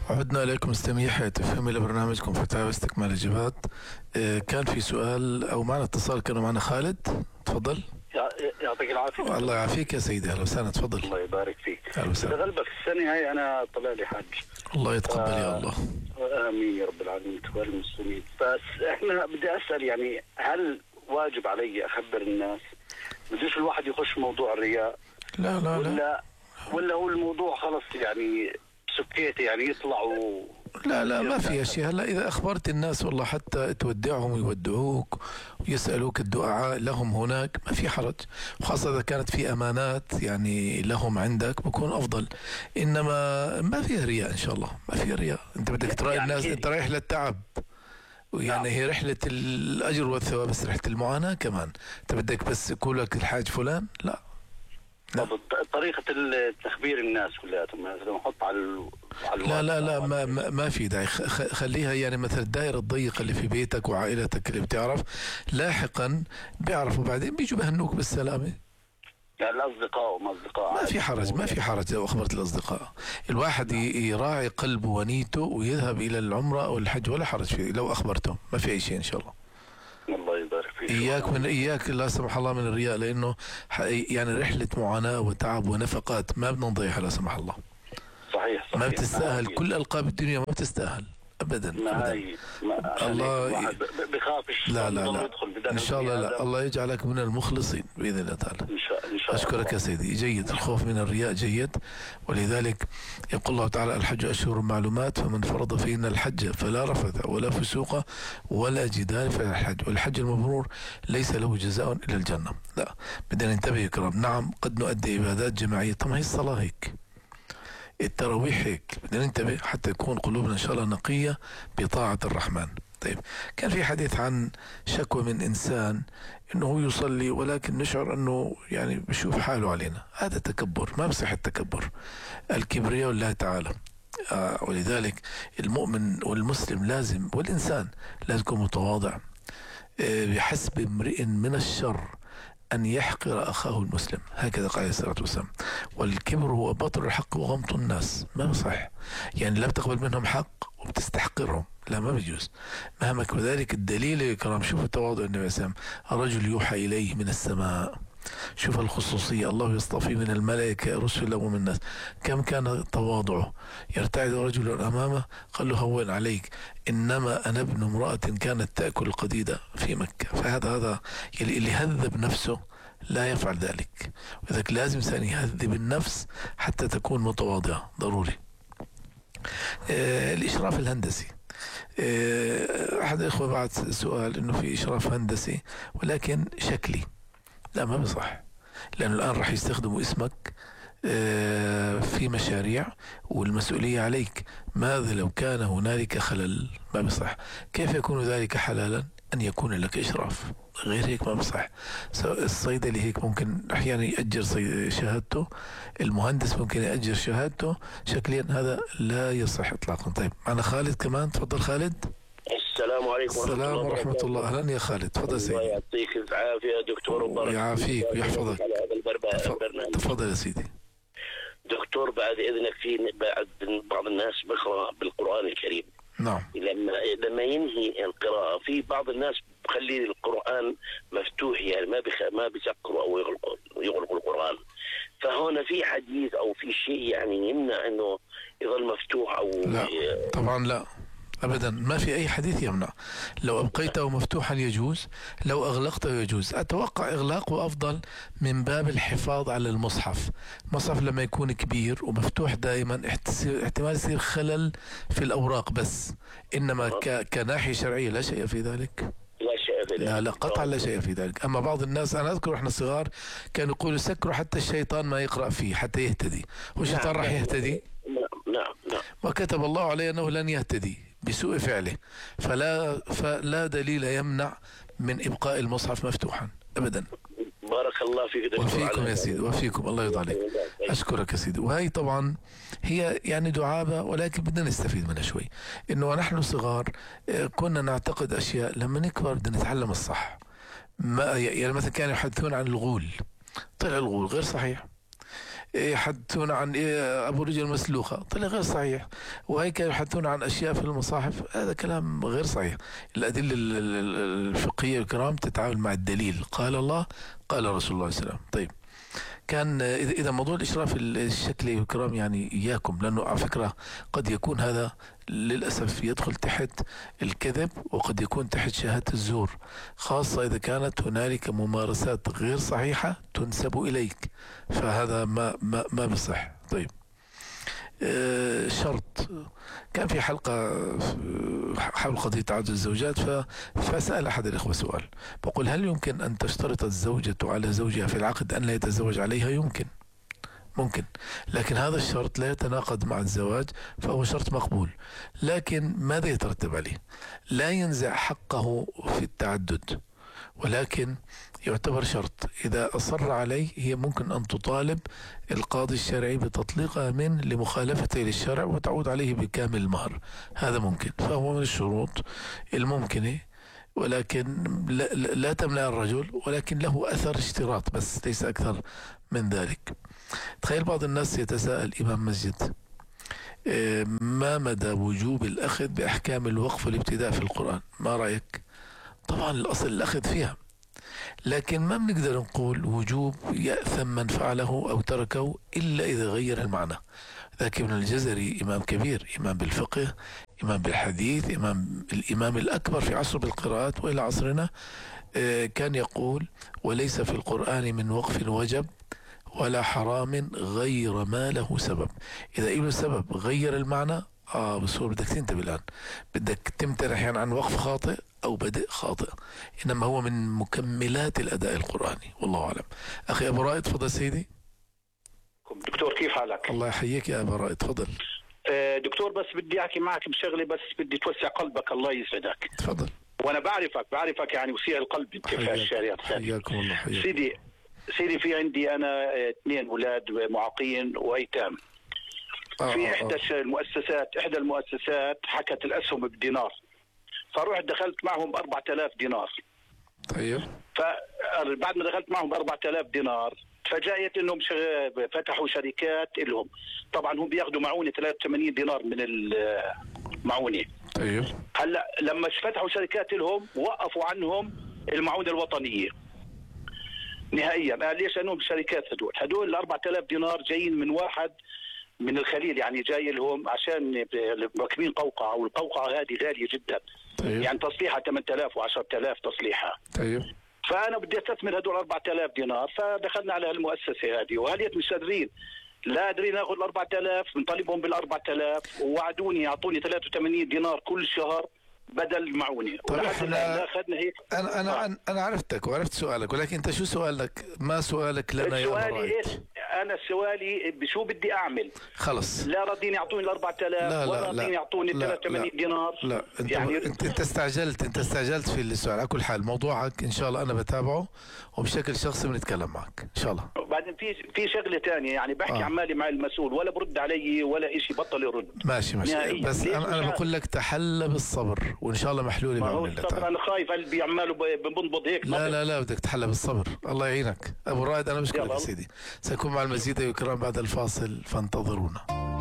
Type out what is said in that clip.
عدنا إليكم مستمعي حياة FM إلى برنامجكم فتاوى استكمال الإجابات. كان في سؤال أو معنا اتصال، كانوا معنا خالد، تفضل. يعطيك العافية. الله يعافيك يا سيدي، أهلا وسهلا، تفضل. الله يبارك فيك. أهلا وسهلا. غلبك السنة هاي أنا طلع لي حج. الله يتقبل يا الله. آمين يا رب العالمين وكل المسلمين. بس إحنا بدي أسأل، يعني هل واجب علي أخبر الناس؟ بديش الواحد يخش موضوع الرياء؟ لا لا لا، ولا هو الموضوع خلص يعني سكيتي، يعني يطلعوا؟ لا ما في شيء. هلا إذا أخبرت الناس والله حتى تودعهم ويودعوك ويسألوك الدعاء لهم هناك، ما في حرج، وخاصة إذا كانت في أمانات يعني لهم عندك بكون أفضل. إنما ما فيها رياء إن شاء الله، ما فيها رياء. أنت بدك تراعي يعني الناس، أنت رايح للتعب، ويعني هي رحلة الأجر والثواب، بس رحلة المعاناة كمان. أنت بدك بس يقولك الحاج فلان؟ لا. طب طريقة تخبير الناس كلياتهم مثلا نحط على لا ما في داعي. خليها يعني مثل الدائرة الضيقة اللي في بيتك وعائلتك اللي بتعرف، لاحقا بيعرفوا بعدين بيجوا بهنوك بالسلامة. يعني الأصدقاء ما في حرج، ما في حرج لو أخبرت الأصدقاء. الواحد يراعي قلبه ونيته ويذهب إلى العمرة أو الحج، ولا حرج فيه لو أخبرتهم، ما في أي شيء إن شاء الله. الله يبارك فيك. إياك لا سمح الله من الرياء، لأنه يعني رحلة معاناة وتعب ونفقات ما بدنا نضيعها لا سمح الله. صحيح. ما بتستاهل كل ألقاب الدنيا، ما بتستاهل أبدا. الله بخافش. لا إن شاء الله. لا، الله يجعلك من المخلصين بإذن الله تعالى. إن شاء الله. أشكرك يا سيدي. جيد، الخوف من الرياء جيد، ولذلك يقول الله تعالى: الحج أشهر معلومات، فمن فرض فيهن الحج فلا رفث ولا فسوق ولا جدال في الحج، والحج المبرور ليس له جزاء إلا الجنة. لا، بدنا ننتبه يا كرام. نعم قد نؤدي عبادات جماعية، طب ما هي الصلاة هيك، التراويح هيك، بدنا ننتبه حتى تكون قلوبنا إن شاء الله نقية بطاعة الرحمن. طيب، كان في حديث عن شكوى من إنسان إنه يصلي ولكن نشعر إنه يعني بشوف حاله علينا. هذا تكبر، ما بصح التكبر، الكبرياء لله تعالى. ولذلك المؤمن والمسلم لازم، والإنسان لازم يكون متواضع. بحسب امرئ من الشر أن يحقر أخاه المسلم، هكذا قال عليه الصلاة والسلام. والكبر هو بطر الحق وغمط الناس، ما بصح يعني لا بتقبل منهم حق وبتستحقرهم، لا ما بيجوز مهما. كذلك الدليل يا كرام، شوفوا تواضع النبي صلى الله عليه وسلم: الرجل يوحى إليه من السماء. شوف الخصوصية، الله يصطفي من الملائكة رسلا ومن الناس. كم كان تواضعه، يرتعد رجل أمامه قال له: هون عليك، إنما أنا ابن امرأة كانت تأكل القديدة في مكة. فهذا اللي هذب نفسه لا يفعل ذلك، وذلك لازم إنسان يهذب النفس حتى تكون متواضعة، ضروري. الإشراف الهندسي، أحد الإخوة بعت سؤال إنه في إشراف هندسي ولكن شكلي. لا، ما بصح، لأنه الآن راح يستخدموا اسمك في مشاريع والمسؤولية عليك. ماذا لو كان هنالك خلل؟ ما بصح. كيف يكون ذلك حلالا؟ أن يكون لك إشراف، غير هيك ما بصح. الصيدلي هيك ممكن أحيانا يأجر شهادته، المهندس ممكن يأجر شهادته، شكليا هذا لا يصح إطلاقا. طيب، معنا خالد كمان، تفضل خالد. السلام عليكم. السلام ورحمة الله. أهلا يا خالد، تفضل سيدي. الله يعطيك العافية دكتور، وبارك يعافيك ويحفظك. تفضل يا سيدي. دكتور، بعد إذنك، في بعض الناس بيقرأ بالقرآن الكريم. نعم. لما ينهي القراءة، في بعض الناس بخلي القرآن مفتوح، يعني ما بيسكروا أو يغلقوا القرآن. فهنا في حديث أو في شيء يعني يمنع إنه يظل مفتوح أو لا طبعا لا أبدا، ما في أي حديث يمنع. لو أبقيته مفتوحا يجوز، لو أغلقته يجوز. أتوقع إغلاقه أفضل من باب الحفاظ على المصحف. المصحف لما يكون كبير ومفتوح دائما احتمال يصير خلل في الأوراق بس، إنما كناحية شرعية لا شيء في ذلك. لا قطعا لا شيء في ذلك. أما بعض الناس، أنا أذكر إحنا صغار كانوا يقولوا سكروا حتى الشيطان ما يقرأ فيه حتى يهتدي، والشيطان راح يهتدي. نعم. وكتب الله عليه أنه لن يهتدي بسوء فعله، فلا دليل يمنع من إبقاء المصحف مفتوحا أبدا. بارك الله فيك دكتور. وفيكم يا سيدي، وفيكم، الله يرضى عليك. أشكرك يا سيدي. وهي طبعا هي يعني دعابة، ولكن بدنا نستفيد منها شوي. إنه نحن صغار كنا نعتقد أشياء، لما نكبر بدنا نتعلم الصح. ما يعني مثلا كانوا يحدثون عن الغول، طلع الغول غير صحيح. يحدثون عن أبو رجل مسلوخة، طلع غير صحيح. وهيك يحدثون عن أشياء في المصاحف، هذا كلام غير صحيح. الأدلة الفقهية الكرام تتعامل مع الدليل، قال الله قال رسول الله صلى الله عليه وسلم. طيب، كان إذا موضوع الإشراف الشكلي الكرام يعني إياكم، لأنه على فكرة قد يكون هذا للأسف يدخل تحت الكذب، وقد يكون تحت شهادة الزور، خاصة إذا كانت هنالك ممارسات غير صحيحة تنسب إليك، فهذا ما بصح. طيب، شرط. كان في حلقة حول قضية تعدد الزوجات، فسأل أحد الإخوة سؤال، بقول: هل يمكن أن تشترط الزوجة على زوجها في العقد أن لا يتزوج عليها؟ ممكن، لكن هذا الشرط لا يتناقض مع الزواج، فهو شرط مقبول. لكن ماذا يترتب عليه؟ لا ينزع حقه في التعدد، ولكن يعتبر شرط. إذا أصر عليه هي ممكن أن تطالب القاضي الشرعي بتطليقها من لمخالفته للشرع، وتعود عليه بكامل المهر. هذا ممكن، فهو من الشروط الممكنة، ولكن لا تمنع الرجل، ولكن له أثر اشتراط بس، ليس أكثر من ذلك. تخيل بعض الناس يتساءل: إمام مسجد، ما مدى وجوب الأخذ بأحكام الوقف والابتداء في القرآن؟ ما رأيك؟ طبعا الأصل الأخذ فيها، لكن ما بنقدر نقول وجوب يأثم من فعله أو تركه إلا إذا غير المعنى. ذاك ابن الجزري إمام كبير، إمام بالفقه، إمام بالحديث، الإمام الأكبر في عصر بالقراءات وإلى عصرنا، كان يقول: وليس في القرآن من وقف وجب ولا حرام غير ما له سبب. إذا له سبب غير المعنى، بصور بدك تنتبه الآن، بدك تمتنع يعني عن وقف خاطئ أو بدء خاطئ، إنما هو من مكملات الأداء القرآني، والله أعلم. أخي أبو رائد، تفضل سيدي. دكتور، كيف حالك؟ الله يحييك يا أبو رائد، تفضل. دكتور، بس بدي أحكي معك بشغلة، بس بدي توسع قلبك، الله يسعدك. تفضل. وأنا بعرفك يعني وسيع القلب أنت في الشارع. حياكم الله. حياك. سيدي، في عندي أنا 2 أولاد معاقين وأيتام. في إحدى المؤسسات حكت الأسهم بالدينار، فروحت دخلت معهم 4000 دينار. طيب. فبعد ما دخلت معهم 4000 دينار تفاجأت انهم فتحوا شركات لهم. طبعا هم بياخذوا معونه 83 دينار من المعونه. طيب. هلا لما فتحوا شركات لهم وقفوا عنهم المعونه الوطنيه نهائيا. ليش؟ لانهم شركات هدول ال 4000 دينار جايين من واحد من الخليل، يعني جاي لهم عشان مركبين قوقعه، والقوقعه هذه غاليه جدا. طيب. يعني تصليحها 8000 و10000 تصليحها. طيب. فانا بدي استثمر هدول 4000 دينار، فدخلنا على المؤسسه هذه، وهل مش قادرين، لا قادرين ناخذ ال 4000، بنطالبهم بال 4000، ووعدوني يعطوني 83 دينار كل شهر بدل المعونه. طيب، لا اخذنا هيك. انا عرفتك وعرفت سؤالك، ولكن انت شو سؤالك؟ ما سؤالك لنا يا سؤالي ايش؟ انا سؤالي شو بدي اعمل؟ خلص، لا راضين يعطوني ال 4000 ولا راضين يعطوني 83 دينار. لا، انت استعجلت في السؤال. على كل حال موضوعك ان شاء الله انا بتابعه، وبشكل شخصي بنتكلم معك ان شاء الله. وبعدين في شغله ثانيه، يعني بحكي عمالي مع المسؤول ولا برد علي ولا شيء، بطل يرد. ماشي، بس انا بقول لك تحلى بالصبر، وان شاء الله محلوله بعون الله تعالى. انا خايف قلبي عماله بنبض هيك. لا بدك تحلى بالصبر. الله يعينك ابو رائد. انا بشكرك يا سيدي، سأكون مع المزيد والإكرام بعد الفاصل، فانتظرونا.